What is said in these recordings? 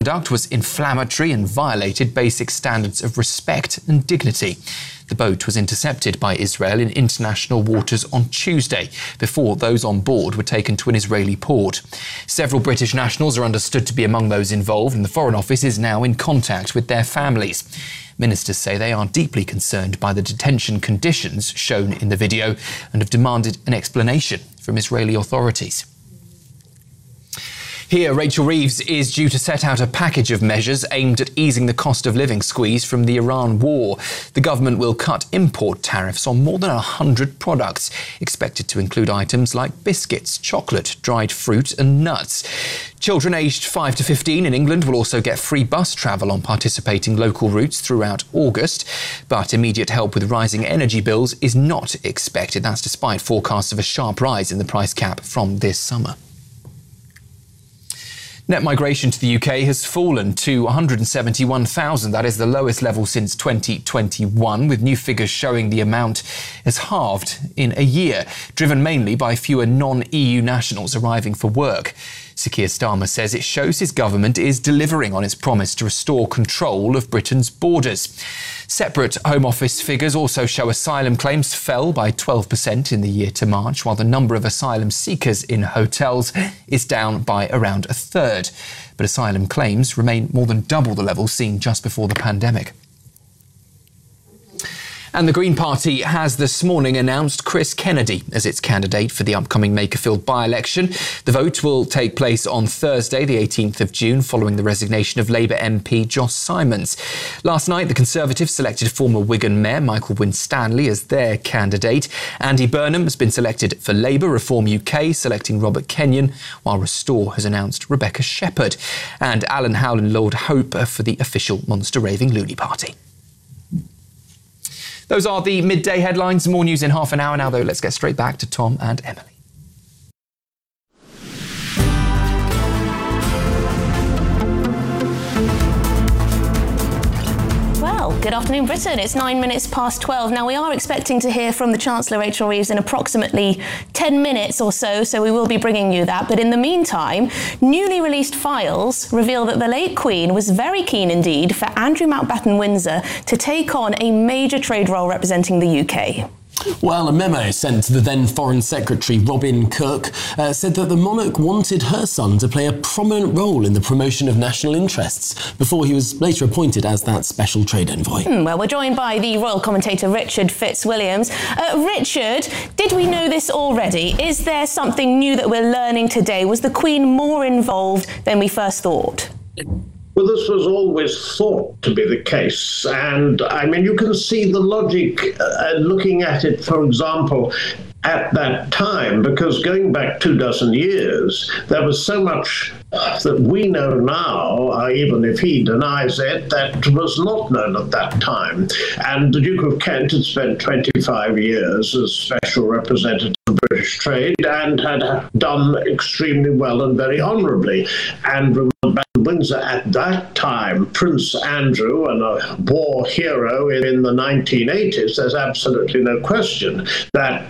conduct was inflammatory and violated basic standards of respect and dignity. The boat was intercepted by Israel in international waters on Tuesday, before those on board were taken to an Israeli port. Several British nationals are understood to be among those involved, and the Foreign Office is now in contact with their families. Ministers say they are deeply concerned by the detention conditions shown in the video and have demanded an explanation from Israeli authorities. Here, Rachel Reeves is due to set out a package of measures aimed at easing the cost of living squeeze from the Iran war. The government will cut import tariffs on more than 100 products, expected to include items like biscuits, chocolate, dried fruit and nuts. Children aged 5 to 15 in England will also get free bus travel on participating local routes throughout August. But immediate help with rising energy bills is not expected. That's despite forecasts of a sharp rise in the price cap from this summer. Net migration to the UK has fallen to 171,000. That is the lowest level since 2021, with new figures showing the amount has halved in a year, driven mainly by fewer non-EU nationals arriving for work. Sir Keir Starmer says it shows his government is delivering on its promise to restore control of Britain's borders. Separate Home Office figures also show asylum claims fell by 12% in the year to March, while the number of asylum seekers in hotels is down by around a third. But asylum claims remain more than double the level seen just before the pandemic. And the Green Party has this morning announced Chris Kennedy as its candidate for the upcoming Makerfield by-election. The vote will take place on Thursday, the 18th of June, following the resignation of Labour MP Joss Simons. Last night, the Conservatives selected former Wigan Mayor Michael Winstanley as their candidate. Andy Burnham has been selected for Labour, Reform UK selecting Robert Kenyon, while Restore has announced Rebecca Shepherd. And Alan Howland Lord Hope for the official Monster Raving Loony Party. Those are the midday headlines. More news in half an hour now, though. Let's get straight back to Tom and Emily. Good afternoon, Britain. It's 9 minutes past 12. Now, we are expecting to hear from the Chancellor, Rachel Reeves, in approximately 10 minutes or so we will be bringing you that. But in the meantime, newly released files reveal that the late Queen was very keen indeed for Andrew Mountbatten Windsor to take on a major trade role representing the UK. Well, a memo sent to the then Foreign Secretary Robin Cook said that the monarch wanted her son to play a prominent role in the promotion of national interests before he was later appointed as that special trade envoy. Well, we're joined by the royal commentator Richard Fitzwilliams. Richard, did we know this already? Is there something new that we're learning today? Was the Queen more involved than we first thought? Well, this was always thought to be the case. And, I mean, you can see the logic looking at it, for example, at that time, because going back 24 years, there was so much that we know now, even if he denies it, that was not known at that time. And the Duke of Kent had spent 25 years as special representative of British trade and had done extremely well and very honourably. And Windsor at that time, Prince Andrew, and a war hero in the 1980s, there's absolutely no question that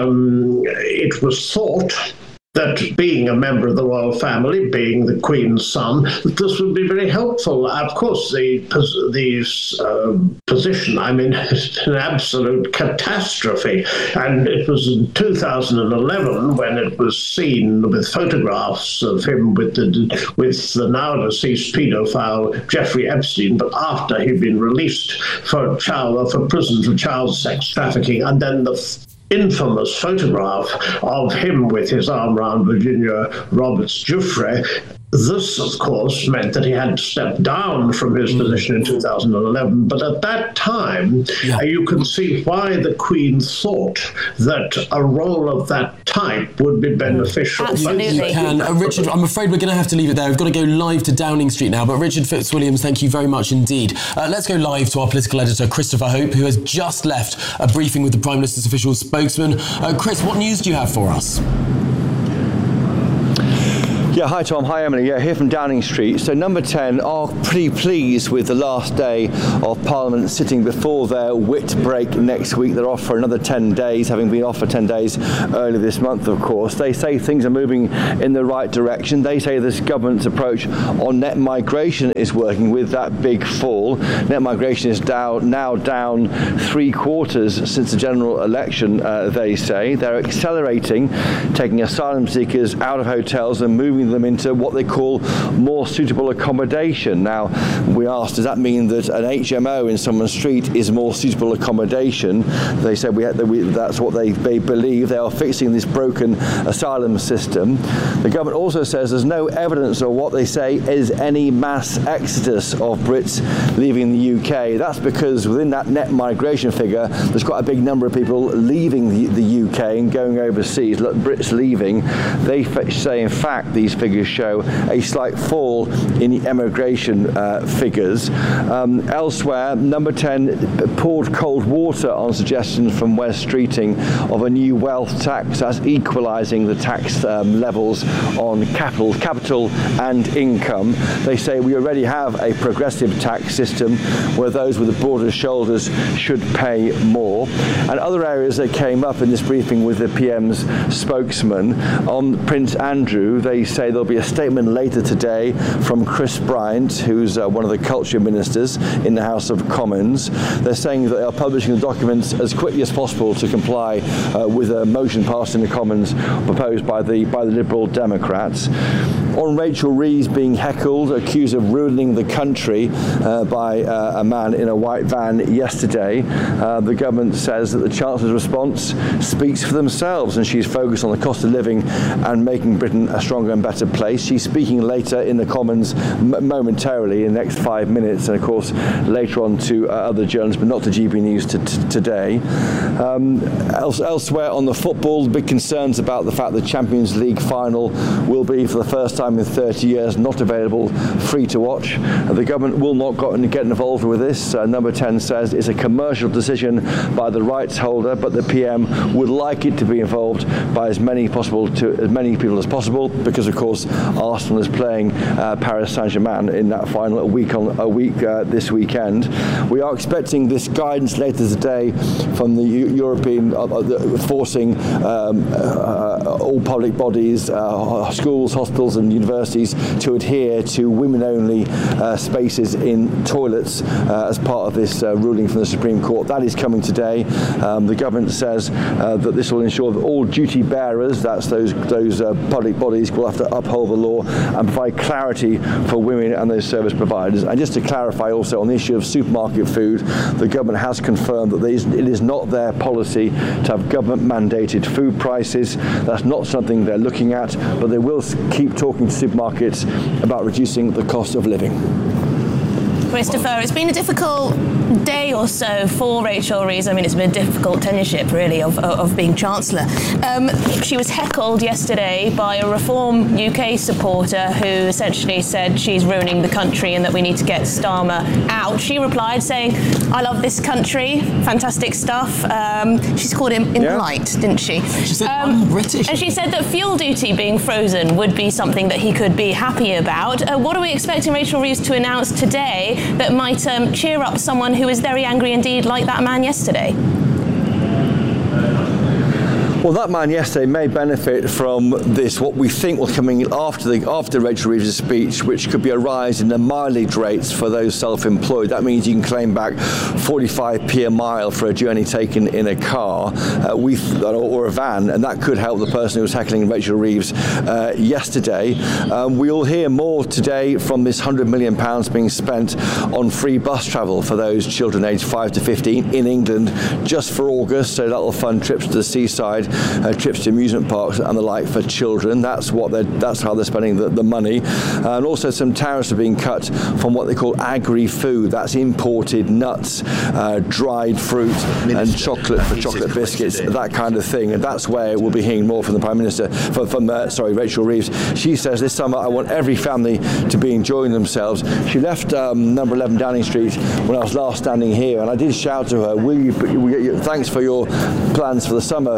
it was thought that being a member of the royal family, being the Queen's son, this would be very helpful. Of course, the position, I mean, it's an absolute catastrophe. And it was in 2011 when it was seen with photographs of him with the now deceased paedophile Jeffrey Epstein, but after he'd been released for prison for child sex trafficking, and then the infamous photograph of him with his arm around Virginia Roberts-Giuffre. This, of course, meant that he had to step down from his position in 2011. But at that time, you can see why the Queen thought that a role of that type would be beneficial. Absolutely. You can. Richard, I'm afraid we're going to have to leave it there. We've got to go live to Downing Street now. But Richard Fitzwilliams, thank you very much indeed. Let's go live to our political editor, Christopher Hope, who has just left a briefing with the Prime Minister's official spokesman. Chris, what news do you have for us? Yeah, hi Tom, hi Emily. Yeah, here from Downing Street. So Number 10 are pretty pleased with the last day of Parliament sitting before their wit break next week. They're off for another 10 days, having been off for 10 days earlier this month, of course. They say things are moving in the right direction. They say this government's approach on net migration is working with that big fall. Net migration is now down 3/4 since the general election, they say. They're accelerating, taking asylum seekers out of hotels and moving them into what they call more suitable accommodation. Now, we asked, does that mean that an HMO in someone's street is more suitable accommodation? They said that's what they believe. They are fixing this broken asylum system. The government also says there's no evidence of what they say is any mass exodus of Brits leaving the UK. That's because within that net migration figure, there's quite a big number of people leaving the UK and going overseas. Look, Brits leaving. They say, in fact, these figures show a slight fall in the emigration figures. Elsewhere, Number 10 poured cold water on suggestions from Wes Streeting of a new wealth tax as equalising the tax levels on capital and income. They say we already have a progressive tax system where those with the broader shoulders should pay more. And other areas that came up in this briefing with the PM's spokesman on Prince Andrew, they say there'll be a statement later today from Chris Bryant, who's one of the culture ministers in the House of Commons. They're saying that they are publishing the documents as quickly as possible to comply with a motion passed in the Commons proposed by the Liberal Democrats. On Rachel Reeves being heckled, accused of ruining the country by a man in a white van yesterday, the government says that the Chancellor's response speaks for themselves, and she's focused on the cost of living and making Britain a stronger and better place. She's speaking later in the Commons momentarily in the next 5 minutes, and of course later on to other journalists, but not to GB News today. Elsewhere on the football, big concerns about the fact the Champions League final will be, for the first time in 30 years, not available free to watch. The government will not get involved with this. Number 10 says it's a commercial decision by the rights holder, but the PM would like it to be involved by as many people as possible, because of course Arsenal is playing Paris Saint-Germain in that final a week this weekend. We are expecting this guidance later today from the European forcing all public bodies, schools, hospitals and universities to adhere to women-only spaces in toilets as part of this ruling from the Supreme Court. That is coming today. The government says that this will ensure that all duty bearers, that's those public bodies, will have to uphold the law and provide clarity for women and those service providers. And just to clarify also on the issue of supermarket food, the government has confirmed that it is not their policy to have government-mandated food prices. That's not something they're looking at, but they will keep talking to supermarkets about reducing the cost of living. Christopher, it's been a difficult day or so for Rachel Reeves. I mean, it's been a difficult tenureship, really, of being Chancellor. She was heckled yesterday by a Reform UK supporter who essentially said she's ruining the country and that we need to get Starmer out. She replied saying, I love this country, fantastic stuff. She's called him impolite, didn't she? She said, I'm British. And she said that fuel duty being frozen would be something that he could be happy about. What are we expecting Rachel Reeves to announce today that might cheer up someone who is very angry indeed, like that man yesterday? Well, that man yesterday may benefit from this, what we think will come in after Rachel Reeves' speech, which could be a rise in the mileage rates for those self-employed. That means you can claim back 45p a mile for a journey taken in a car or a van, and that could help the person who was heckling Rachel Reeves yesterday. We'll hear more today from this £100 million being spent on free bus travel for those children aged 5 to 15 in England just for August, so that will fund trips to the seaside, trips to amusement parks and the like for children. That's how they're spending the money. And also some tariffs are being cut from what they call agri-food. That's imported nuts, dried fruit and chocolate for chocolate biscuits, that kind of thing. And that's where we'll be hearing more from the Prime Minister, from Rachel Reeves. She says this summer I want every family to be enjoying themselves. She left number 11 Downing Street when I was last standing here, and I did shout to her, thanks for your plans for the summer, Chancellor,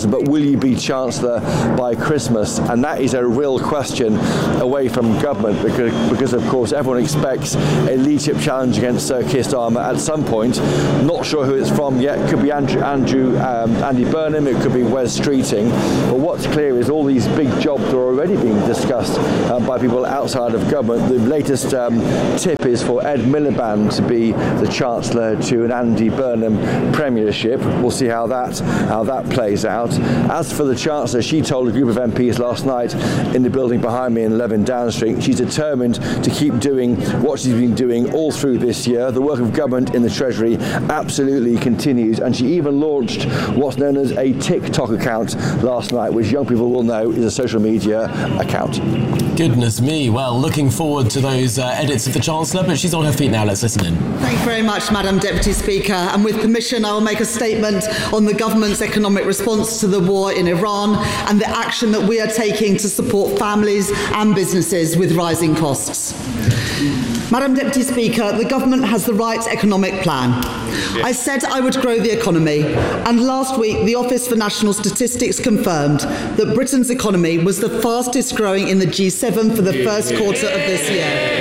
but will you be Chancellor by Christmas? And that is a real question away from government, because of course everyone expects a leadership challenge against Sir Keir Starmer at some point. Not sure who it's from yet. It could be Andy Burnham, it could be Wes Streeting. But what's clear is all these big jobs are already being discussed by people outside of government. The latest tip is for Ed Miliband to be the Chancellor to an Andy Burnham premiership. We'll see how that plays out. As for the Chancellor, she told a group of MPs last night in the building behind me in 11 Downing Street she's determined to keep doing what she's been doing all through this year. The work of government in the Treasury absolutely continues, and she even launched what's known as a TikTok account last night, which young people will know is a social media account. Goodness me. Well, looking forward to those edits of the Chancellor, but she's on her feet now. Let's listen in. Thank you very much, Madam Deputy Speaker. And with permission, I will make a statement on the government's economic response to the war in Iran and the action that we are taking to support families and businesses with rising costs. Madam Deputy Speaker, the government has the right economic plan. I said I would grow the economy, and last week the Office for National Statistics confirmed that Britain's economy was the fastest growing in the G7 for the first quarter of this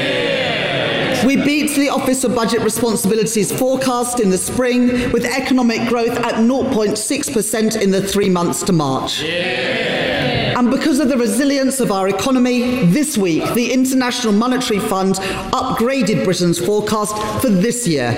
year. We beat the Office for Budget Responsibility's forecast in the spring, with economic growth at 0.6% in the 3 months to March. And because of the resilience of our economy, this week the International Monetary Fund upgraded Britain's forecast for this year.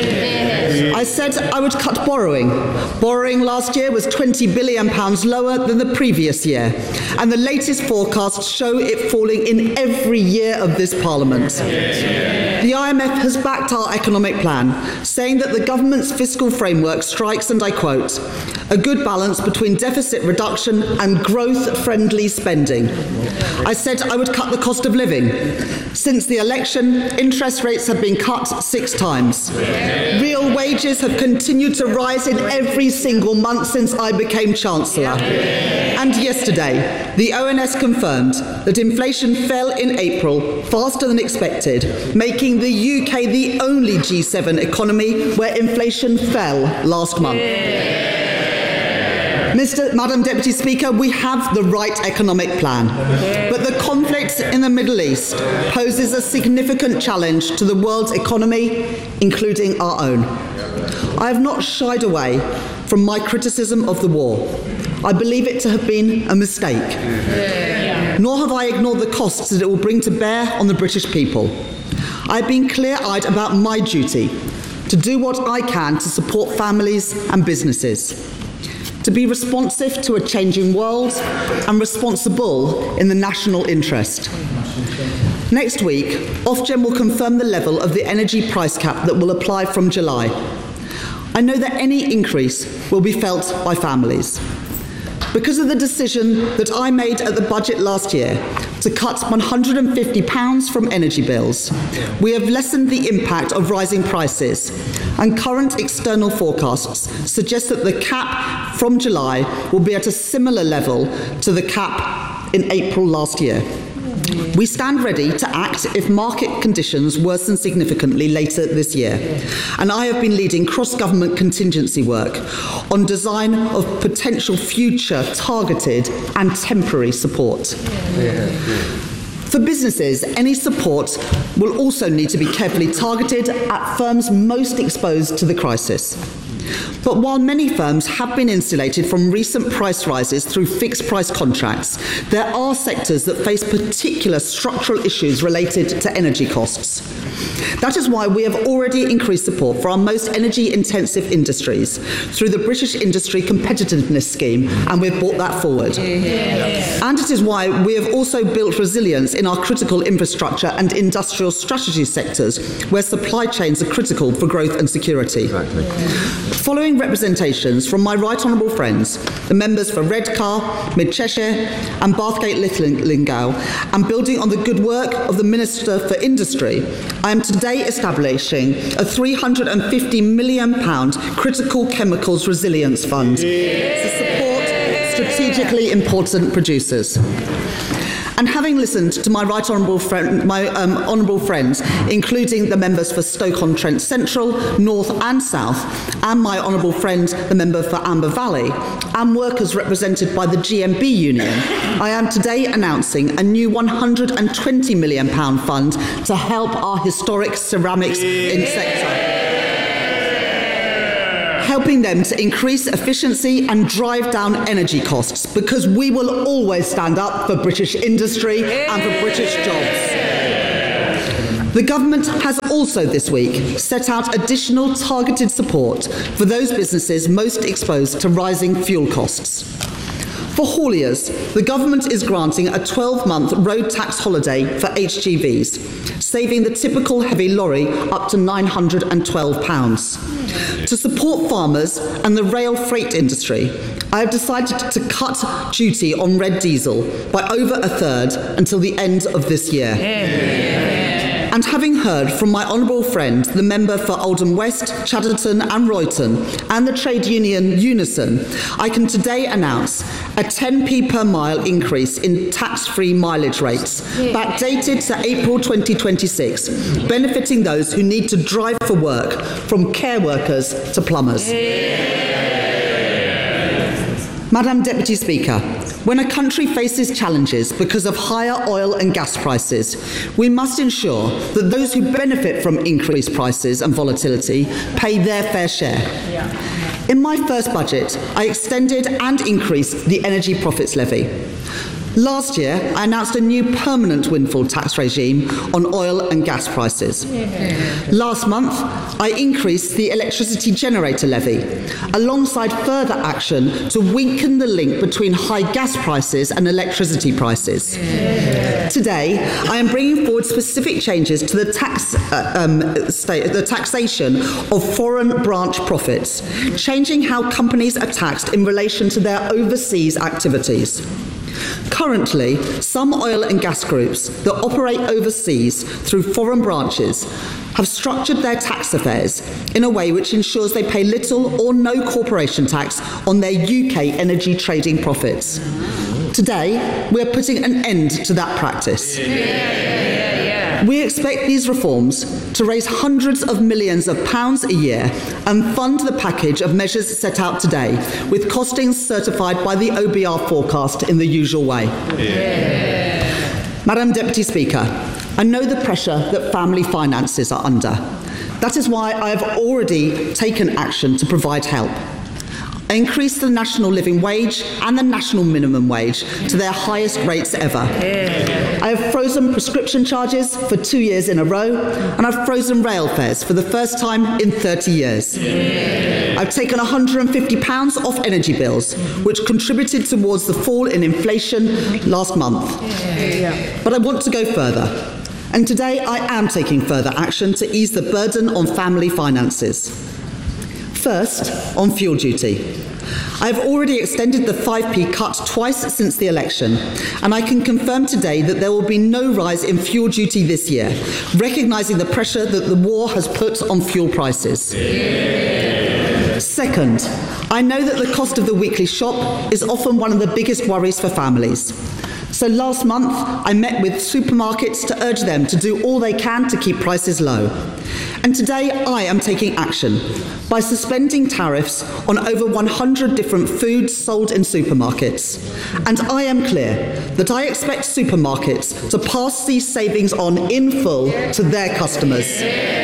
I said I would cut borrowing. Borrowing last year was £20 billion lower than the previous year, and the latest forecasts show it falling in every year of this Parliament. The IMF has backed our economic plan, saying that the government's fiscal framework strikes, and I quote, a good balance between deficit reduction and growth-friendly spending. I said I would cut the cost of living. Since the election, interest rates have been cut 6 times. Real wages have continued to rise in every single month since I became Chancellor. And yesterday, the ONS confirmed that inflation fell in April faster than expected, making the UK the only G7 economy where inflation fell last month. Madam Deputy Speaker, we have the right economic plan, but the conflict in the Middle East poses a significant challenge to the world's economy, including our own. I have not shied away from my criticism of the war. I believe it to have been a mistake. Nor have I ignored the costs that it will bring to bear on the British people. I have been clear-eyed about my duty to do what I can to support families and businesses, to be responsive to a changing world and responsible in the national interest. Next week, Ofgem will confirm the level of the energy price cap that will apply from July. I know that any increase will be felt by families. Because of the decision that I made at the budget last year to cut £150 from energy bills, we have lessened the impact of rising prices, and current external forecasts suggest that the cap from July will be at a similar level to the cap in April last year. We stand ready to act if market conditions worsen significantly later this year, and I have been leading cross-government contingency work on design of potential future targeted and temporary support. For businesses, any support will also need to be carefully targeted at firms most exposed to the crisis. But while many firms have been insulated from recent price rises through fixed-price contracts, there are sectors that face particular structural issues related to energy costs. That is why we have already increased support for our most energy-intensive industries through the British Industry Competitiveness Scheme, and we've brought that forward. And it is why we have also built resilience in our critical infrastructure and industrial strategy sectors, where supply chains are critical for growth and security. Following representations from my right honourable friends, the members for Redcar, Mid Cheshire and Bathgate Linlithgow, and building on the good work of the Minister for Industry, I am today establishing a £350 million Critical Chemicals Resilience Fund to support strategically important producers. And having listened to my right honourable honourable friends, including the members for Stoke-on-Trent Central, North and South, and my honourable friend, the member for Amber Valley, and workers represented by the GMB Union, I am today announcing a new £120 million fund to help our historic ceramics sector, helping them to increase efficiency and drive down energy costs, because we will always stand up for British industry and for British jobs. The government has also this week set out additional targeted support for those businesses most exposed to rising fuel costs. For hauliers, the government is granting a 12-month road tax holiday for HGVs, saving the typical heavy lorry up to £912. To support farmers and the rail freight industry, I have decided to cut duty on red diesel by over a third until the end of this year. And having heard from my honourable friend, the member for Oldham West, Chadderton and Royton, and the trade union Unison, I can today announce a 10p per mile increase in tax-free mileage rates, backdated to April 2026, benefiting those who need to drive for work, from care workers to plumbers. Madam Deputy Speaker, when a country faces challenges because of higher oil and gas prices, we must ensure that those who benefit from increased prices and volatility pay their fair share. In my first budget, I extended and increased the Energy Profits Levy. Last year, I announced a new permanent windfall tax regime on oil and gas prices. Last month, I increased the electricity generator levy, alongside further action to weaken the link between high gas prices and electricity prices. Today, I am bringing forward specific changes to the taxation of foreign branch profits, changing how companies are taxed in relation to their overseas activities. Currently, some oil and gas groups that operate overseas through foreign branches have structured their tax affairs in a way which ensures they pay little or no corporation tax on their UK energy trading profits. Today, we are putting an end to that practice. We expect these reforms to raise hundreds of millions of pounds a year and fund the package of measures set out today, with costings certified by the OBR forecast in the usual way. Madam Deputy Speaker, I know the pressure that family finances are under. That is why I have already taken action to provide help. I increased the national living wage and the national minimum wage to their highest rates ever. I have frozen prescription charges for 2 years in a row, and I've frozen rail fares for the first time in 30 years. I've taken £150 off energy bills, which contributed towards the fall in inflation last month. But I want to go further. And today I am taking further action to ease the burden on family finances. First, on fuel duty. I have already extended the 5p cut twice since the election, and I can confirm today that there will be no rise in fuel duty this year, recognising the pressure that the war has put on fuel prices. Second, I know that the cost of the weekly shop is often one of the biggest worries for families. So last month, I met with supermarkets to urge them to do all they can to keep prices low. And today, I am taking action by suspending tariffs on over 100 different foods sold in supermarkets. And I am clear that I expect supermarkets to pass these savings on in full to their customers.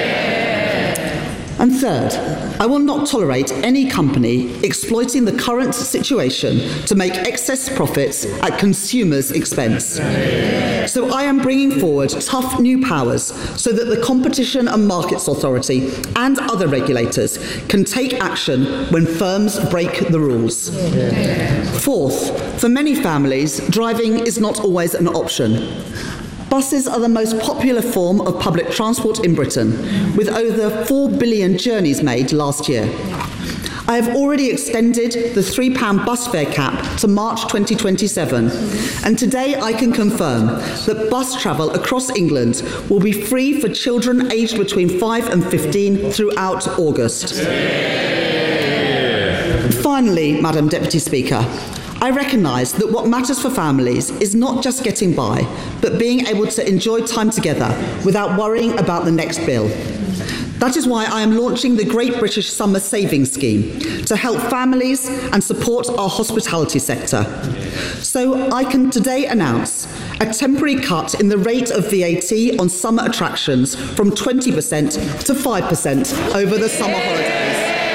And third, I will not tolerate any company exploiting the current situation to make excess profits at consumers' expense. So I am bringing forward tough new powers so that the Competition and Markets Authority and other regulators can take action when firms break the rules. Fourth, for many families, driving is not always an option. Buses are the most popular form of public transport in Britain, with over 4 billion journeys made last year. I have already extended the £3 bus fare cap to March 2027, and today I can confirm that bus travel across England will be free for children aged between 5 and 15 throughout August. Finally, Madam Deputy Speaker, I recognise that what matters for families is not just getting by, but being able to enjoy time together without worrying about the next bill. That is why I am launching the Great British Summer Savings Scheme to help families and support our hospitality sector. So I can today announce a temporary cut in the rate of VAT on summer attractions from 20% to 5% over the summer holidays.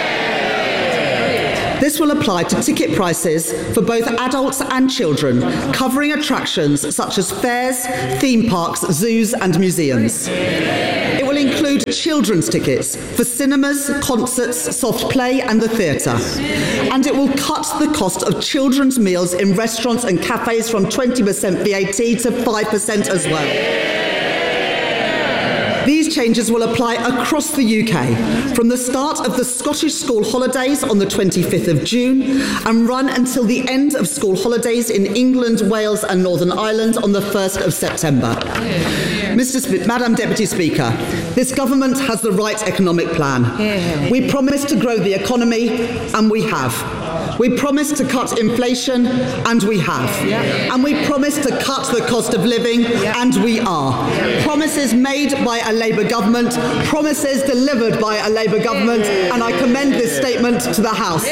This will apply to ticket prices for both adults and children, covering attractions such as fairs, theme parks, zoos and museums. It will include children's tickets for cinemas, concerts, soft play and the theatre. And it will cut the cost of children's meals in restaurants and cafes from 20% VAT to 5% as well. These changes will apply across the UK from the start of the Scottish school holidays on the 25th of June and run until the end of school holidays in England, Wales and Northern Ireland on the 1st of September. Madam Deputy Speaker, this government has the right economic plan. We promised to grow the economy and we have. We promised to cut inflation, and we have. And we promised to cut the cost of living, and we are. Promises made by a Labour government, promises delivered by a Labour government, and I commend this statement to the House.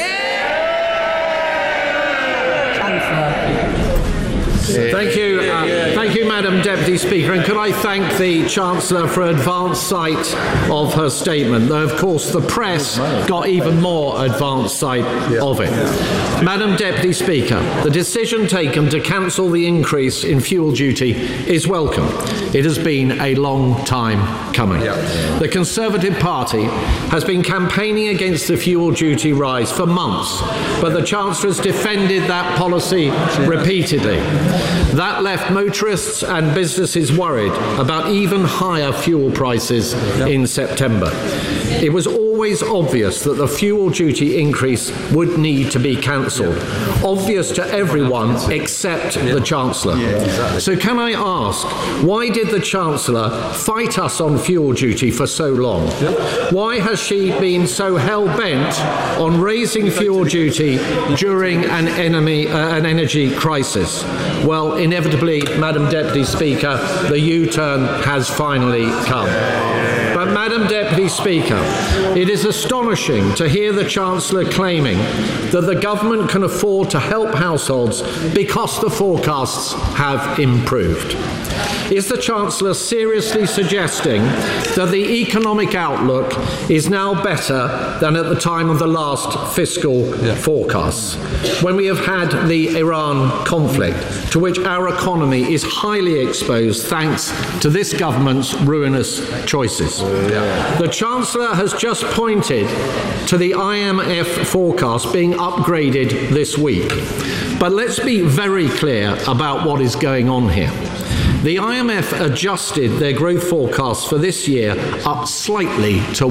Thank you, Madam Deputy Speaker. And could I thank the Chancellor for advance sight of her statement, though of course the press got even more advance sight of it. Madam Deputy Speaker, the decision taken to cancel the increase in fuel duty is welcome. It has been a long time coming. The Conservative Party has been campaigning against the fuel duty rise for months, but the Chancellor has defended that policy repeatedly. That left motorists and businesses worried about even higher fuel prices in September. It was always obvious that the fuel duty increase would need to be cancelled. Obvious to everyone except the Chancellor. So can I ask, why did the Chancellor fight us on fuel duty for so long? Why has she been so hell-bent on raising fuel duty during an energy crisis? Well, inevitably, Madam Deputy Speaker, the U-turn has finally come. But Madam Deputy Speaker, it is astonishing to hear the Chancellor claiming that the government can afford to help households because the forecasts have improved. Is the Chancellor seriously suggesting that the economic outlook is now better than at the time of the last fiscal forecasts, when we have had the Iran conflict, to which our economy is highly exposed thanks to this government's ruinous choices? The Chancellor has just pointed to the IMF forecast being upgraded this week. But let's be very clear about what is going on here. The IMF adjusted their growth forecast for this year up slightly to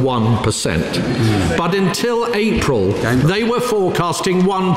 1%. But until April, they were forecasting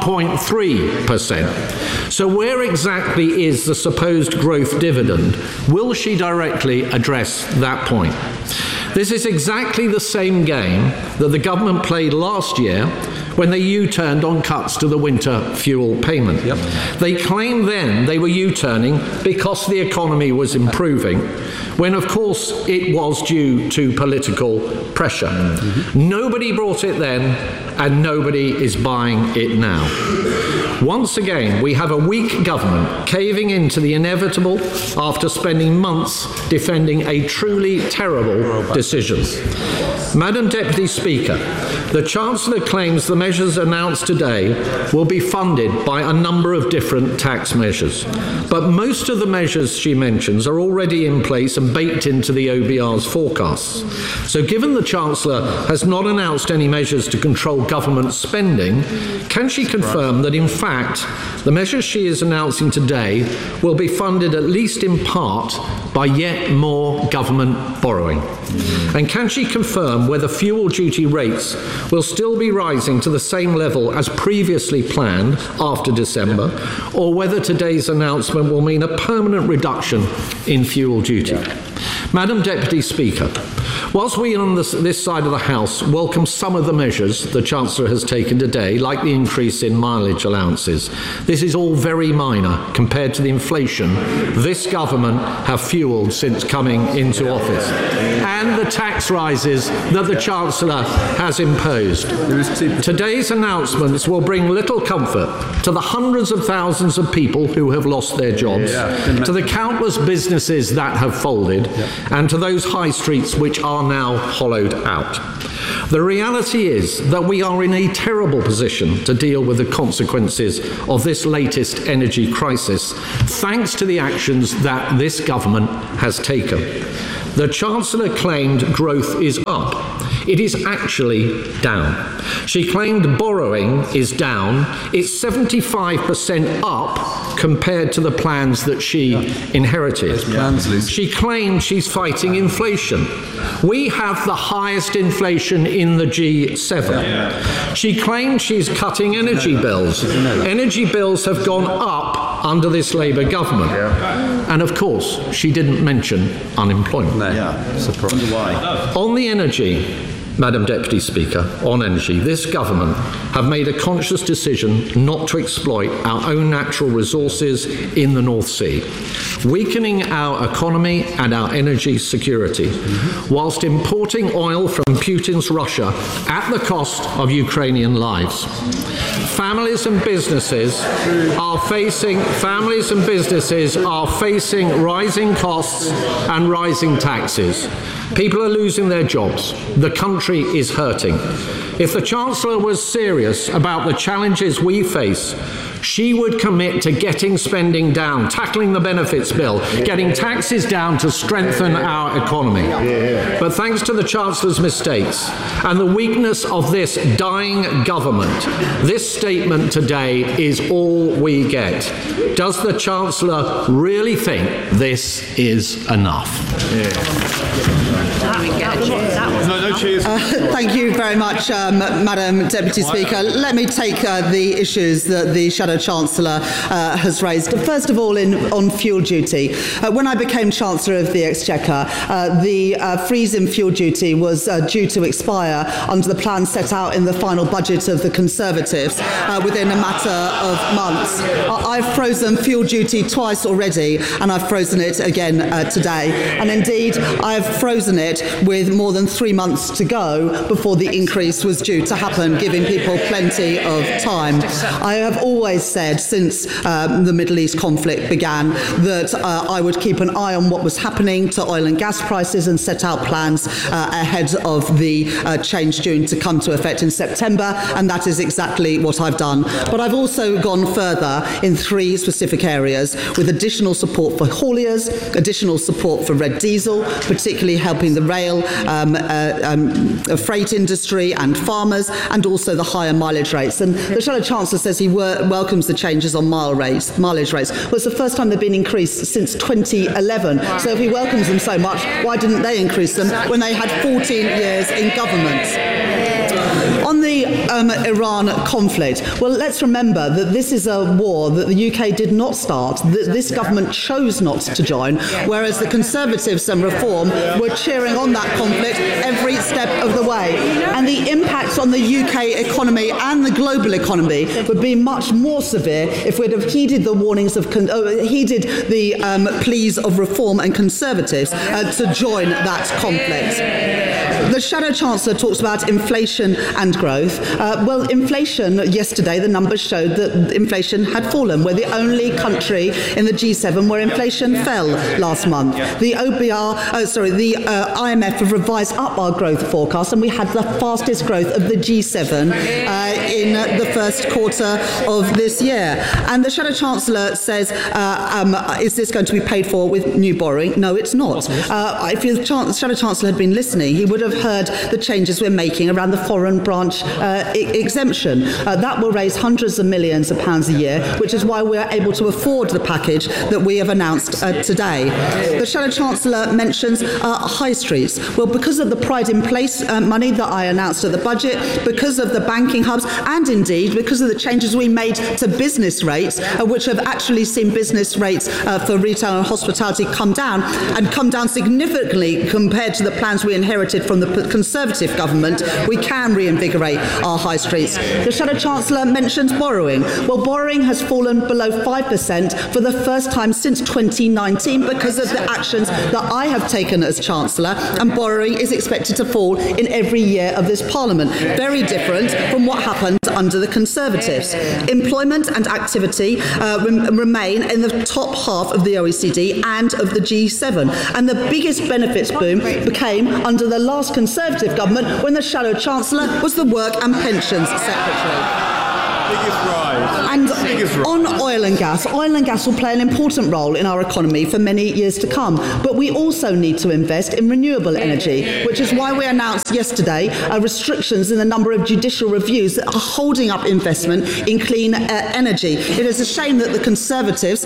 1.3%. So where exactly is the supposed growth dividend? Will she directly address that point? This is exactly the same game that the government played last year when they U-turned on cuts to the winter fuel payment. They claimed then they were U-turning because the economy was improving, when of course it was due to political pressure. Nobody brought it then, and nobody is buying it now. Once again, we have a weak government caving into the inevitable after spending months defending a truly terrible decision. Madam Deputy Speaker, the Chancellor claims the measures announced today will be funded by a number of different tax measures. But most of the measures she mentions are already in place and baked into the OBR's forecasts. So given the Chancellor has not announced any measures to control government spending, can she confirm that in fact the measures she is announcing today will be funded at least in part by yet more government borrowing? And can she confirm whether fuel duty rates will still be rising to the same level as previously planned after December, or whether today's announcement will mean a permanent reduction in fuel duty? Madam Deputy Speaker, Whilst we on this side of the House welcome some of the measures the Chancellor has taken today, like the increase in mileage allowances, this is all very minor compared to the inflation this government have fuelled since coming into office, and the tax rises that the Chancellor has imposed. Today's announcements will bring little comfort to the hundreds of thousands of people who have lost their jobs, to the countless businesses that have folded, and to those high streets which are now hollowed out. The reality is that we are in a terrible position to deal with the consequences of this latest energy crisis, thanks to the actions that this government has taken. The Chancellor claimed growth is up. It is actually down. She claimed borrowing is down. It's 75% up compared to the plans that she inherited. She claimed she's fighting inflation. We have the highest inflation in the G7. She claimed she's cutting energy bills. Energy bills have gone up under this Labour government. And of course, she didn't mention unemployment. Surprised. Why? On the energy, Madam Deputy Speaker, on energy, this government have made a conscious decision not to exploit our own natural resources in the North Sea, weakening our economy and our energy security, whilst importing oil from Putin's Russia at the cost of Ukrainian lives. Families and businesses are facing rising costs and rising taxes. People are losing their jobs. The country is hurting. If the Chancellor was serious about the challenges we face, she would commit to getting spending down, tackling the benefits bill, getting taxes down to strengthen our economy. But thanks to the Chancellor's mistakes and the weakness of this dying government, this statement today is all we get. Does the Chancellor really think this is enough? Thank you very much, Madam Deputy Speaker. Let me take the issues that the Shadow Chancellor has raised. First of all, on fuel duty. When I became Chancellor of the Exchequer, the freeze in fuel duty was due to expire under the plan set out in the final budget of the Conservatives within a matter of months. I've frozen fuel duty twice already, and I've frozen it again today. And indeed, I've frozen it with more than 3 months to go before the increase was due to happen, giving people plenty of time. I have always said since the Middle East conflict began that I would keep an eye on what was happening to oil and gas prices and set out plans ahead of the change due to come to effect in September, and that is exactly what I've done. But I've also gone further in 3 specific areas, with additional support for hauliers, additional support for red diesel, particularly helping the rail, freight industry and farmers, and also the higher mileage rates. And the Shadow Chancellor says he welcomes the changes on mileage rates. Well, it's the first time they've been increased since 2011. So if he welcomes them so much, why didn't they increase them when they had 14 years in government? On the Iran conflict, well, let's remember that this is a war that the UK did not start, that this government chose not to join, whereas the Conservatives and Reform were cheering on that conflict every step of the way. And the impacts on the UK economy and the global economy would be much more severe if we'd have heeded the warnings of, heeded the pleas of Reform and Conservatives to join that conflict. The Shadow Chancellor talks about inflation and growth. Well, inflation, yesterday the numbers showed that inflation had fallen. We're the only country in the G7 where inflation fell last month. The IMF have revised up our growth forecast, and we had the fastest growth of the G7 in the first quarter of this year. And the Shadow Chancellor says, is this going to be paid for with new borrowing? No, it's not. If the Shadow Chancellor had been listening, he would have heard the changes we're making around the foreign branch exemption. That will raise hundreds of millions of pounds a year, which is why we're able to afford the package that we have announced today. The Shadow Chancellor mentions high streets. Well, because of the Pride in Place money that I announced at the budget, because of the banking hubs, and indeed because of the changes we made to business rates, which have actually seen business rates for retail and hospitality come down significantly compared to the plans we inherited from the Conservative government, we can reinvigorate our high streets. The Shadow Chancellor mentions borrowing. Well, borrowing has fallen below 5% for the first time since 2019 because of the actions that I have taken as Chancellor, and borrowing is expected to fall in every year of this Parliament. Very different from what happened under the Conservatives. Employment and activity remain in the top half of the OECD and of the G7. And the biggest benefits boom became under the last Conservative government when the Shadow Chancellor was the Work and Pensions Secretary. And on oil and gas will play an important role in our economy for many years to come. But we also need to invest in renewable energy, which is why we announced yesterday restrictions in the number of judicial reviews that are holding up investment in clean energy. It is a shame that the Conservatives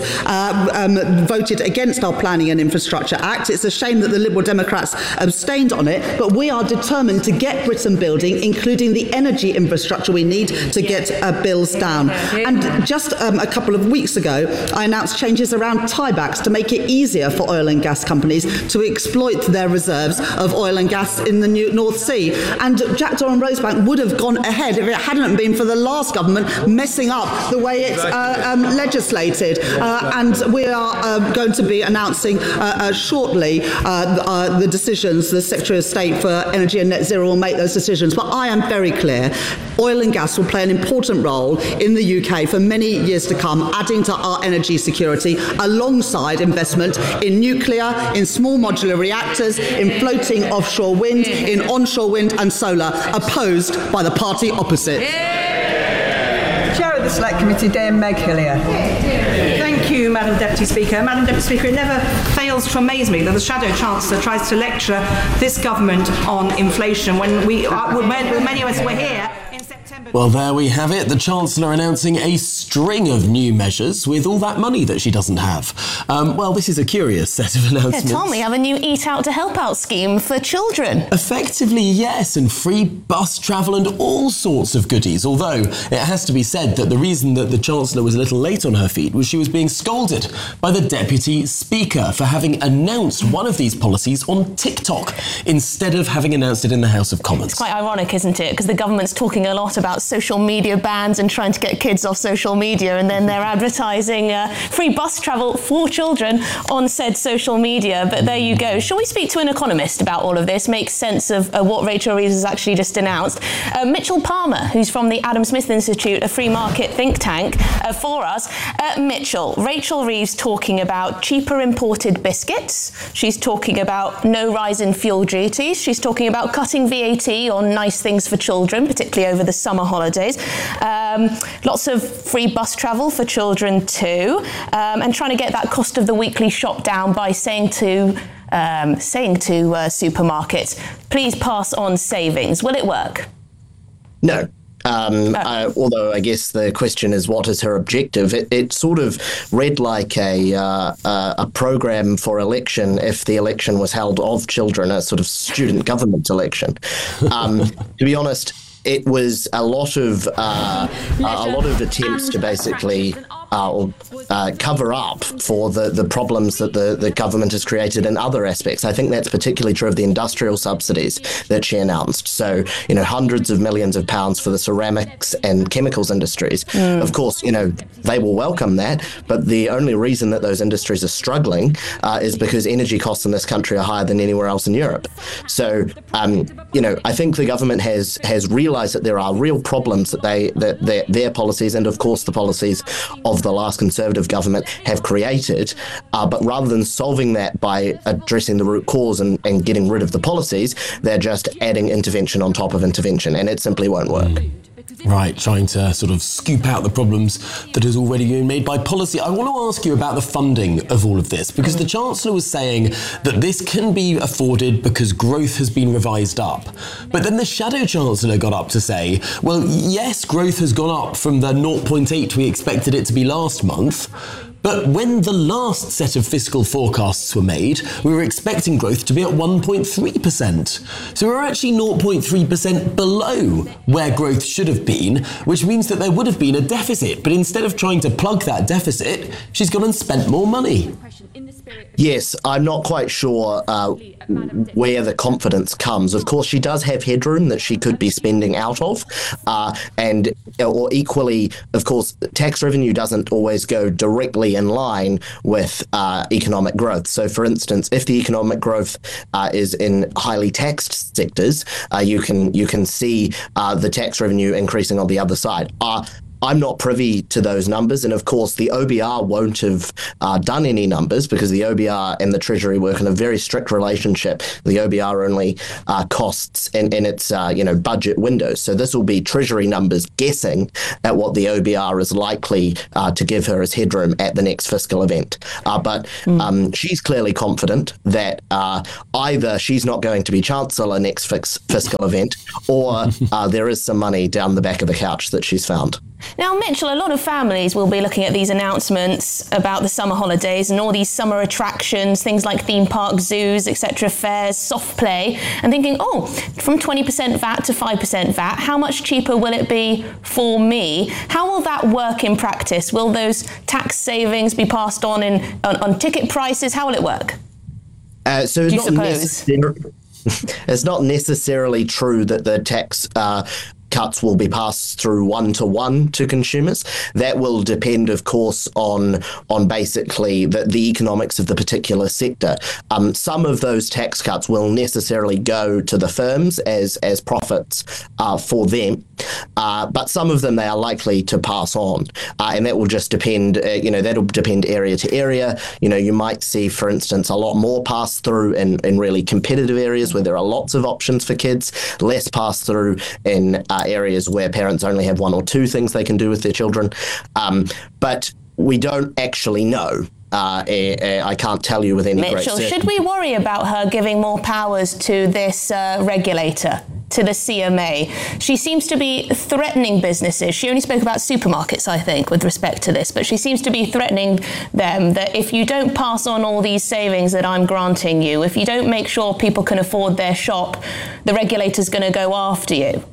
voted against our Planning and Infrastructure Act. It's a shame that the Liberal Democrats abstained on it, but we are determined to get Britain building, including the energy infrastructure we need to get bills down. And just a couple of weeks ago, I announced changes around tiebacks to make it easier for oil and gas companies to exploit their reserves of oil and gas in the North Sea. And Jackdaw and Rosebank would have gone ahead if it hadn't been for the last government messing up the way it's legislated. And we are going to be announcing shortly the decisions. The Secretary of State for Energy and Net Zero will make those decisions. But I am very clear. Oil and gas will play an important role in the UK for many years to come, adding to our energy security alongside investment in nuclear, in small modular reactors, in floating offshore wind, in onshore wind and solar, opposed by the party opposite. Chair of the Select Committee, Dame Meg Hillier. Thank you, Madam Deputy Speaker. Madam Deputy Speaker, it never fails to amaze me that the Shadow Chancellor tries to lecture this government on inflation when many of us were here. Well, there we have it. The Chancellor announcing a string of new measures with all that money that she doesn't have. Well, this is a curious set of announcements. Yeah, Tom, we have a new Eat Out to Help Out scheme for children. Effectively, yes, and free bus travel and all sorts of goodies. Although, it has to be said that the reason that the Chancellor was a little late on her feet was she was being scolded by the Deputy Speaker for having announced one of these policies on TikTok instead of having announced it in the House of Commons. It's quite ironic, isn't it? Because the government's talking a lot about social media bans and trying to get kids off social media, and then they're advertising free bus travel for children on said social media. But there you go. Shall we speak to an economist about all of this, make sense of what Rachel Reeves has actually just announced? Mitchell Palmer, who's from the Adam Smith Institute, a free market think tank, for us. Mitchell, Rachel Reeves talking about cheaper imported biscuits. She's talking about no rise in fuel duties. She's talking about cutting VAT on nice things for children, particularly over the summer holidays. Lots of free bus travel for children too, and trying to get that cost of the weekly shop down by saying to supermarkets, please pass on savings. Will it work? No. Although I guess the question is, what is her objective? It sort of read like a program for election if the election was held of children, a sort of student government election. To be honest, it was a lot of attempts to basically cover up for the problems that the government has created in other aspects. I think that's particularly true of the industrial subsidies that she announced. So, hundreds of millions of pounds for the ceramics and chemicals industries. Of course, they will welcome that, but the only reason that those industries are struggling is because energy costs in this country are higher than anywhere else in Europe. So, I think the government has realised that there are real problems that their policies and, of course, the policies of the last Conservative government have created. But rather than solving that by addressing the root cause and getting rid of the policies, they're just adding intervention on top of intervention, and it simply won't work. Right, trying to sort of scoop out the problems that has already been made by policy. I want to ask you about the funding of all of this, because the Chancellor was saying that this can be afforded because growth has been revised up. But then the Shadow Chancellor got up to say, well, yes, growth has gone up from the 0.8 we expected it to be last month, but when the last set of fiscal forecasts were made, we were expecting growth to be at 1.3%. So we're actually 0.3% below where growth should have been, which means that there would have been a deficit. But instead of trying to plug that deficit, she's gone and spent more money. Yes, I'm not quite sure where the confidence comes. Of course, she does have headroom that she could be spending out of. Or equally, of course, tax revenue doesn't always go directly in line with economic growth. So, for instance, if the economic growth is in highly taxed sectors, you can see the tax revenue increasing on the other side. I'm not privy to those numbers, and of course the OBR won't have done any numbers because the OBR and the Treasury work in a very strict relationship. The OBR only costs in its budget windows, so this will be Treasury numbers guessing at what the OBR is likely to give her as headroom at the next fiscal event. But she's clearly confident that either she's not going to be Chancellor next fiscal event, or there is some money down the back of the couch that she's found. Now, Mitchell, a lot of families will be looking at these announcements about the summer holidays and all these summer attractions, things like theme parks, zoos, etc., fairs, soft play, and thinking, oh, from 20% VAT to 5% VAT, how much cheaper will it be for me? How will that work in practice? Will those tax savings be passed on on ticket prices? How will it work? So it's not necessarily true that the tax cuts will be passed through one-to-one to consumers. That will depend, of course, on basically the economics of the particular sector. Some of those tax cuts will necessarily go to the firms as profits for them, but some of them they are likely to pass on, and that will just depend. That'll depend area to area. You might see, for instance, a lot more pass through in really competitive areas where there are lots of options for kids, less pass through in areas where parents only have one or two things they can do with their children. But we don't actually know. I can't tell you with any great certainty. Mitchell, should we worry about her giving more powers to this regulator, to the CMA? She seems to be threatening businesses. She only spoke about supermarkets, I think, with respect to this, but she seems to be threatening them that if you don't pass on all these savings that I'm granting you, if you don't make sure people can afford their shop, the regulator's going to go after you.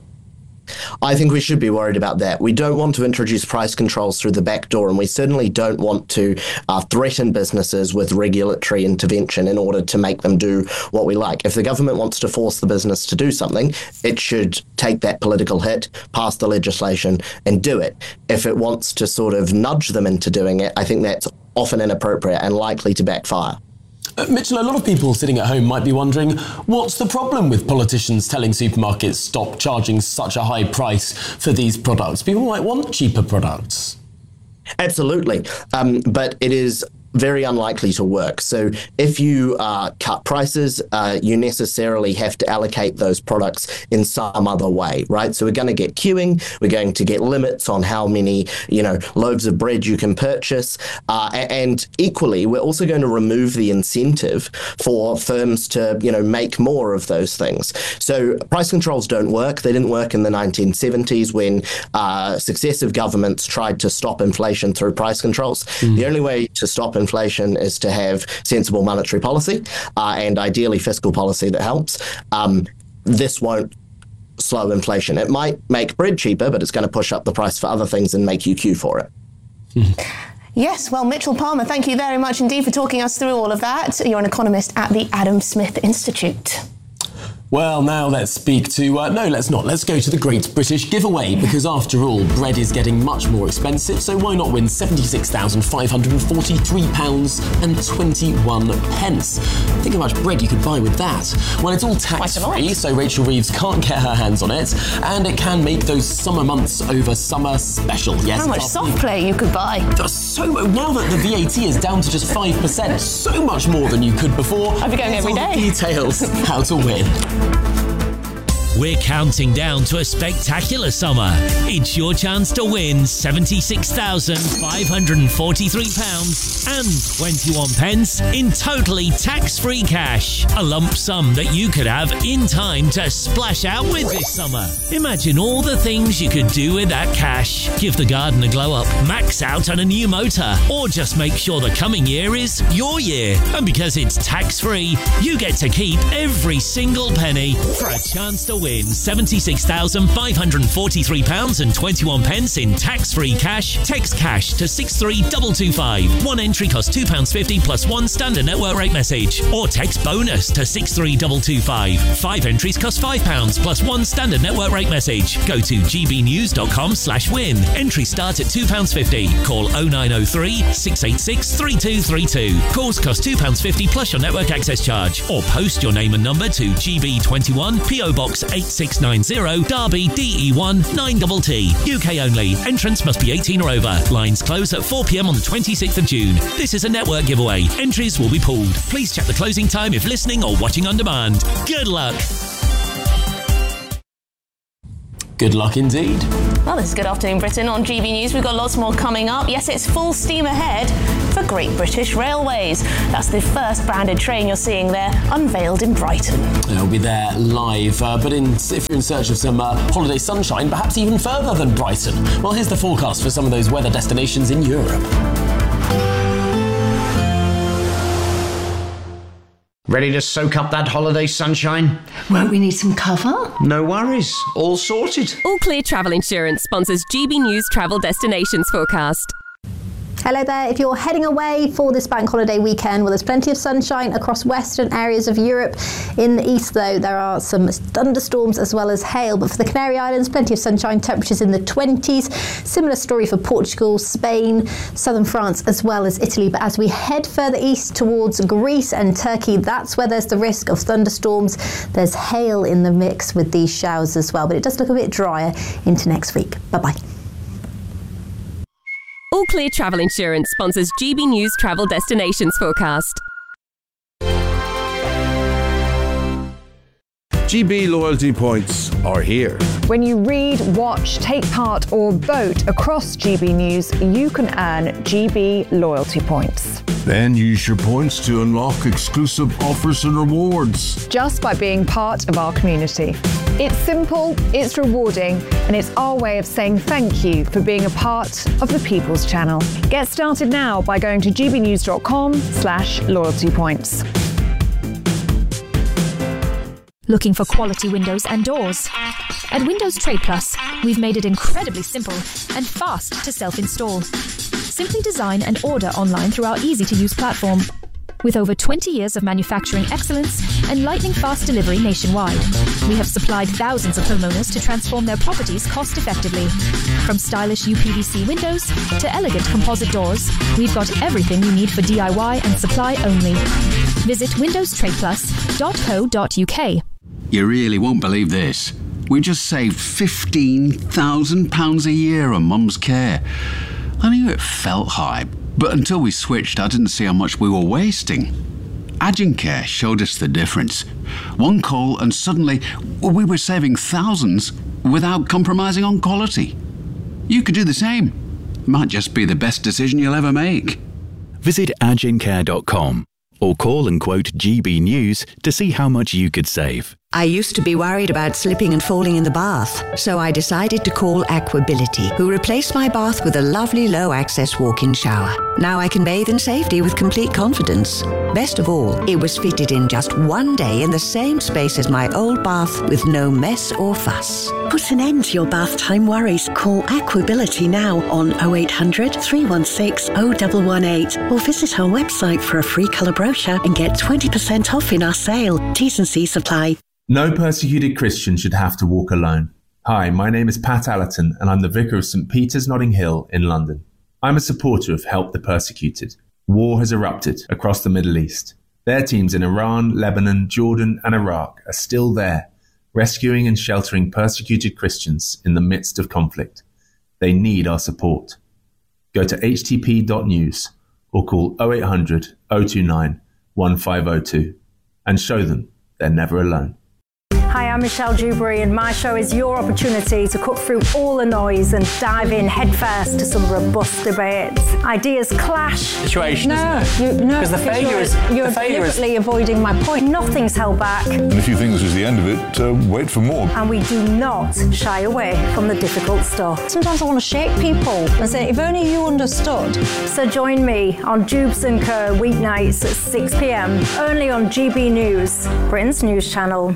I think we should be worried about that. We don't want to introduce price controls through the back door, and we certainly don't want to threaten businesses with regulatory intervention in order to make them do what we like. If the government wants to force the business to do something, it should take that political hit, pass the legislation, and do it. If it wants to sort of nudge them into doing it, I think that's often inappropriate and likely to backfire. Mitchell, a lot of people sitting at home might be wondering, what's the problem with politicians telling supermarkets stop charging such a high price for these products? People might want cheaper products. Absolutely. But it is very unlikely to work. So if you cut prices, you necessarily have to allocate those products in some other way, right? So we're going to get queuing, we're going to get limits on how many, loaves of bread you can purchase. And equally, we're also going to remove the incentive for firms to, make more of those things. So price controls don't work. They didn't work in the 1970s when successive governments tried to stop inflation through price controls. The only way to stop inflation is to have sensible monetary policy and ideally fiscal policy that helps. This won't slow inflation. It might make bread cheaper, but it's going to push up the price for other things and make you queue for it. Yes, well, Mitchell Palmer, thank you very much indeed for talking us through all of that. You're an economist at the Adam Smith Institute. Well, now let's speak to... no, let's not. Let's go to the Great British Giveaway, because after all, bread is getting much more expensive, so why not win £76,543.21? Think how much bread you could buy with that. Well, it's all tax-free, so Rachel Reeves can't get her hands on it, and it can make those summer months over summer special. Yes, how much soft play you could buy. Now that the VAT is down to just 5%, so much more than you could before. I'd be going every day. Details how to win. We're counting down to a spectacular summer. It's your chance to win £76,543 and 21 pence in totally tax-free cash. A lump sum that you could have in time to splash out with this summer. Imagine all the things you could do with that cash. Give the garden a glow up, max out on a new motor, or just make sure the coming year is your year. And because it's tax-free, you get to keep every single penny. For a chance to win £76,543 and 21 pence in tax-free cash, text cash to 63225. One entry costs £2.50 plus one standard network rate message. Or text bonus to 63225. 5 entries cost £5 plus one standard network rate message. Go to gbnews.com/win. Entries start at £2.50. Call 0903 686 3232. Calls cost £2.50 plus your network access charge. Or post your name and number to GB21 PO Box 8690 Derby DE1 9TT. UK only. Entrance must be 18 or over. Lines close at 4 p.m. on the 26th of June. This is a network giveaway. Entries will be pulled. Please check the closing time if listening or watching on demand. Good luck. Good luck indeed. Well, this is Good Afternoon Britain on GB News. We've got lots more coming up. Yes, it's full steam ahead for Great British Railways. That's the first branded train you're seeing there, unveiled in Brighton. It'll be there live, but if you're in search of some holiday sunshine, perhaps even further than Brighton, well, here's the forecast for some of those weather destinations in Europe. Ready to soak up that holiday sunshine? Won't we need some cover? No worries, all sorted. All Clear Travel Insurance sponsors GB News Travel Destinations Forecast. Hello there. If you're heading away for this bank holiday weekend, well, there's plenty of sunshine across western areas of Europe. In the east, though, there are some thunderstorms as well as hail. But for the Canary Islands, plenty of sunshine, temperatures in the 20s. Similar story for Portugal, Spain, southern France, as well as Italy. But as we head further east towards Greece and Turkey, that's where there's the risk of thunderstorms. There's hail in the mix with these showers as well. But it does look a bit drier into next week. Bye-bye. All Clear Travel Insurance sponsors GB News Travel Destinations Forecast. GB loyalty points are here. When you read, watch, take part or vote across GB News, you can earn GB loyalty points. Then use your points to unlock exclusive offers and rewards. Just by being part of our community. It's simple, it's rewarding, and it's our way of saying thank you for being a part of the People's Channel. Get started now by going to gbnews.com/loyalty points. Looking for quality windows and doors? At Windows Trade Plus, we've made it incredibly simple and fast to self-install. Simply design and order online through our easy-to-use platform. With over 20 years of manufacturing excellence and lightning-fast delivery nationwide, we have supplied thousands of homeowners to transform their properties cost-effectively. From stylish UPVC windows to elegant composite doors, we've got everything you need for DIY and supply only. Visit windowstradeplus.co.uk. You really won't believe this. We just saved £15,000 a year on Mum's care. I knew it felt high, but until we switched, I didn't see how much we were wasting. Agencare showed us the difference. One call and suddenly we were saving thousands without compromising on quality. You could do the same. Might just be the best decision you'll ever make. Visit agencare.com or call and quote GB News to see how much you could save. I used to be worried about slipping and falling in the bath, so I decided to call Aquability, who replaced my bath with a lovely low-access walk-in shower. Now I can bathe in safety with complete confidence. Best of all, it was fitted in just one day in the same space as my old bath with no mess or fuss. Put an end to your bath time worries. Call Aquability now on 0800 316 0118 or visit our website for a free colour brochure and get 20% off in our sale. T's and C's apply. No persecuted Christian should have to walk alone. Hi, my name is Pat Allerton and I'm the Vicar of St Peter's Notting Hill in London. I'm a supporter of Help the Persecuted. War has erupted across the Middle East. Their teams in Iran, Lebanon, Jordan and Iraq are still there, rescuing and sheltering persecuted Christians in the midst of conflict. They need our support. Go to htp.news or call 0800 029 1502 and show them they're never alone. Hi, I'm Michelle Dewberry, and my show is your opportunity to cut through all the noise and dive in headfirst to some robust debates. Ideas clash. Situation. No, because the failure is you're deliberately avoiding my point. Nothing's held back. And if you think this is the end of it, wait for more. And we do not shy away from the difficult stuff. Sometimes I want to shake people and say, if only you understood. So join me on Jubes and Co. weeknights at 6 p.m. only on GB News, Britain's news channel.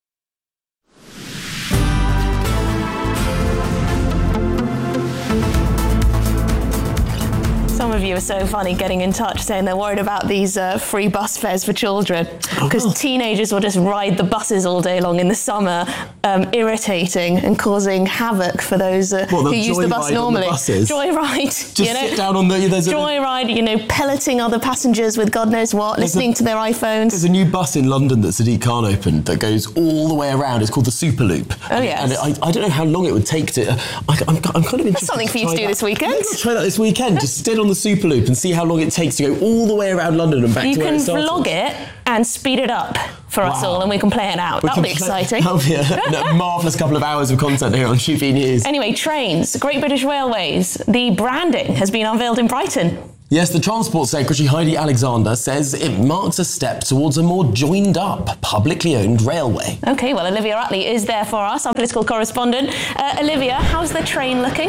Some of you are so funny getting in touch saying they're worried about these free bus fares for children because teenagers will just ride the buses all day long in the summer, irritating and causing havoc for those who use the bus normally. Joyride. Just sit down on the... Joyride, pelleting other passengers with God knows what, listening to their iPhones. There's a new bus in London that Sadiq Khan opened that goes all the way around. It's called the Superloop. Oh, yes. And I don't know how long it would take to... I'm kind of interested. That's something for you to do this weekend. Let's try that this weekend. Just sit on the Superloop and see how long it takes to go all the way around London and back to where it started. You can vlog it and speed it up for us all, and we can play it out. That'll be exciting. That'll be a marvellous couple of hours of content here on GB News. Anyway, trains, Great British Railways. The branding has been unveiled in Brighton. Yes, the Transport Secretary Heidi Alexander says it marks a step towards a more joined-up, publicly owned railway. OK, well, Olivia Utley is there for us, our political correspondent. Olivia, how's the train looking?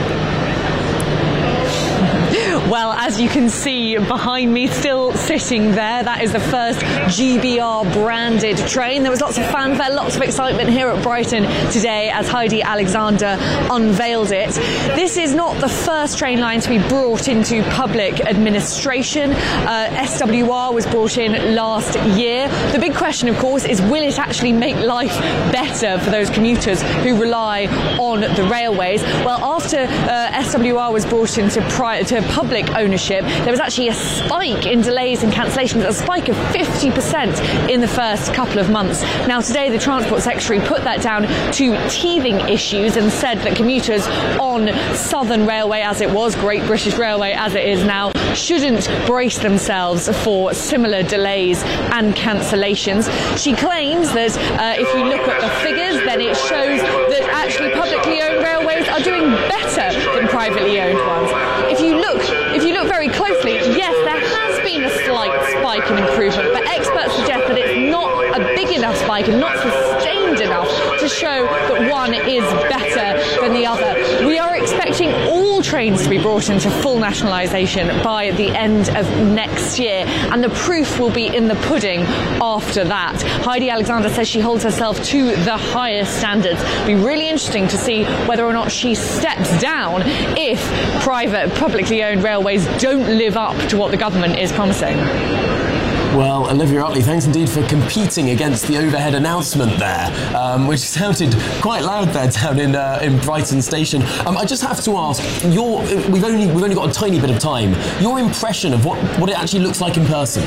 Well, as you can see behind me, still sitting there, that is the first GBR branded train. There was lots of fanfare, lots of excitement here at Brighton today as Heidi Alexander unveiled it. This is not the first train line to be brought into public administration. SWR was brought in last year. The big question, of course, is will it actually make life better for those commuters who rely on the railways? Well, after SWR was brought into public ownership, there was actually a spike in delays and cancellations, a spike of 50% in the first couple of months. Now, today, the Transport Secretary put that down to teething issues and said that commuters on Southern Railway, as it was, Great British Railway, as it is now, shouldn't brace themselves for similar delays and cancellations. She claims that if you look at the figures, then it shows that actually publicly owned railways are doing better than privately owned ones. If you look very closely, yes, there has been a slight spike in improvement, but experts suggest that it's not a big enough spike and not sustained enough to show that one is better than the other. We are expecting all trains to be brought into full nationalisation by the end of next year, and the proof will be in the pudding after that. Heidi Alexander says she holds herself to the highest standards. It'll be really interesting to see whether or not she steps down if publicly owned railways don't live up to what the government is promising. Well, Olivia Utley, thanks indeed for competing against the overhead announcement there, which sounded quite loud there down in Brighton Station. I just have to ask, we've only got a tiny bit of time. Your impression of what it actually looks like in person?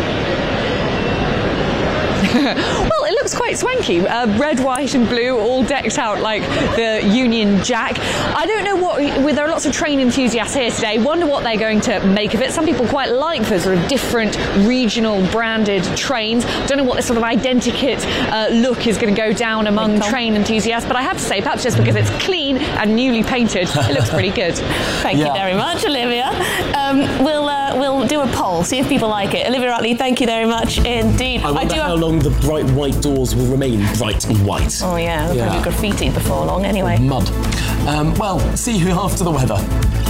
Well, it looks quite swanky. Red, white and blue, all decked out like the Union Jack. I don't know there are lots of train enthusiasts here today. Wonder what they're going to make of it. Some people quite like the sort of different regional branded trains. Don't know what this sort of identikit look is going to go down among train enthusiasts, but I have to say, perhaps just because it's clean and newly painted, it looks pretty good. Thank you very much, Olivia. We'll do a poll, see if people like it. Olivia Utley, thank you very much indeed. I wonder how long the bright white doors will remain bright and white. Oh yeah, there'll be graffiti before long anyway. Mud. Well, see you after the weather.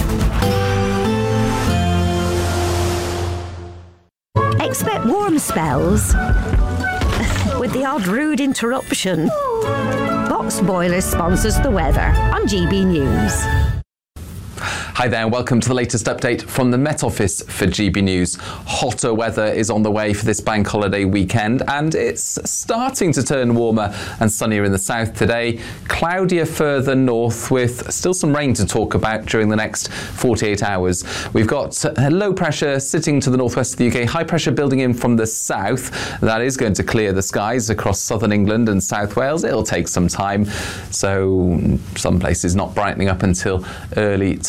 Expect warm spells with the odd rude interruption. Box Boilers sponsors the weather on GB News. Hi there, and welcome to the latest update from the Met Office for GB News. Hotter weather is on the way for this bank holiday weekend, and it's starting to turn warmer and sunnier in the south today. Cloudier further north, with still some rain to talk about during the next 48 hours. We've got low pressure sitting to the northwest of the UK, high pressure building in from the south. That is going to clear the skies across southern England and South Wales. It'll take some time, so some places not brightening up until early to mid-afternoon.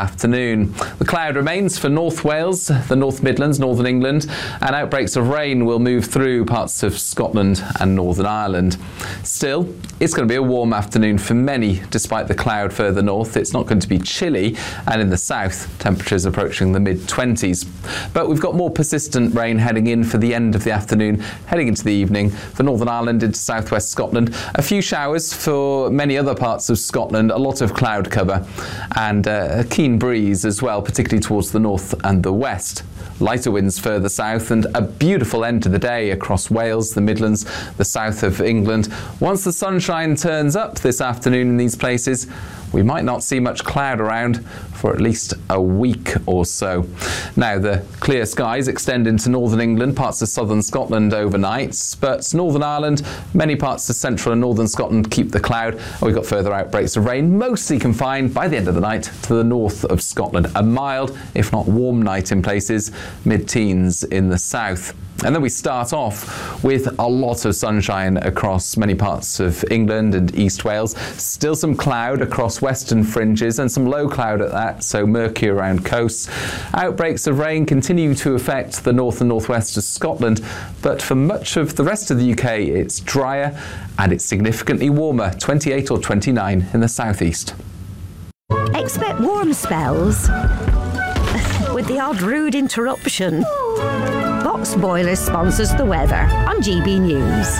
afternoon. The cloud remains for North Wales, the North Midlands, Northern England, and outbreaks of rain will move through parts of Scotland and Northern Ireland. Still, it's going to be a warm afternoon for many, despite the cloud further north. It's not going to be chilly, and in the south, temperatures approaching the mid-20s. But we've got more persistent rain heading in for the end of the afternoon, heading into the evening for Northern Ireland into southwest Scotland. A few showers for many other parts of Scotland, a lot of cloud cover, and a keen breeze as well, particularly towards the north and the west. Lighter winds further south, and a beautiful end to the day across Wales, the Midlands, the south of England. Once the sunshine turns up this afternoon in these places, we might not see much cloud around for at least a week or so. Now, the clear skies extend into northern England, parts of southern Scotland overnight, but Northern Ireland, many parts of central and northern Scotland keep the cloud. We've got further outbreaks of rain, mostly confined by the end of the night to the north of Scotland. A mild, if not warm night in places, mid-teens in the south. And then we start off with a lot of sunshine across many parts of England and East Wales. Still some cloud across western fringes and some low cloud at that, so murky around coasts. Outbreaks of rain continue to affect the north and northwest of Scotland, but for much of the rest of the UK it's drier and it's significantly warmer, 28 or 29 in the southeast. Expect warm spells with the odd rude interruption. Box Boilers sponsors the weather on GB News.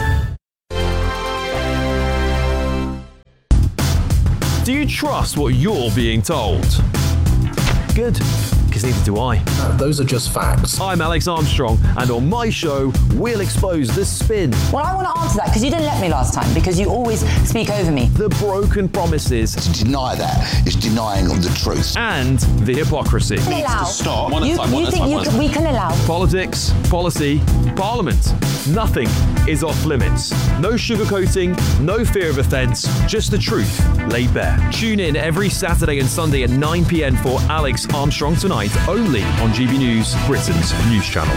Do you trust what you're being told? Good, because neither do I. Those are just facts. I'm Alex Armstrong, and on my show, we'll expose the spin. Well, I want to answer that, because you didn't let me last time, because you always speak over me. The broken promises. To deny that is denying of the truth. And the hypocrisy. We can allow. We can allow. Politics, policy, parliament. Nothing is off limits. No sugarcoating, no fear of offence, just the truth laid bare. Tune in every Saturday and Sunday at 9 p.m. for Alex Armstrong Tonight, only on GB News, Britain's news channel.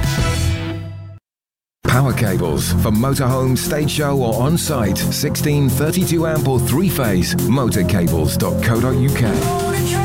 Power cables for motorhome, stage show or on-site. 16, 32 amp or 3-phase. Motorcables.co.uk.